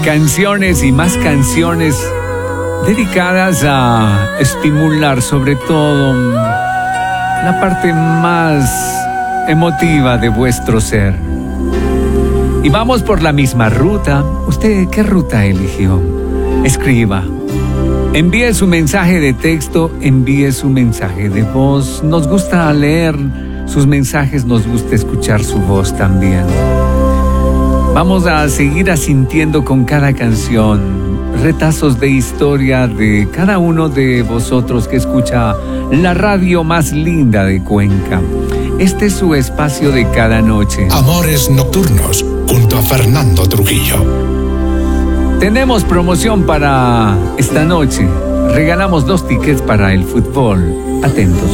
Canciones y más canciones dedicadas a estimular sobre todo la parte más emotiva de vuestro ser. Y vamos por la misma ruta. ¿Usted qué ruta eligió? Escriba. Envíe su mensaje de texto, envíe su mensaje de voz. Nos gusta leer sus mensajes, nos gusta escuchar su voz también. Vamos a seguir asintiendo con cada canción, retazos de historia de cada uno de vosotros que escucha la radio más linda de Cuenca. Este es su espacio de cada noche. Amores Nocturnos, junto a Fernando Trujillo. Tenemos promoción para esta noche. Regalamos 2 tickets para el fútbol. Atentos.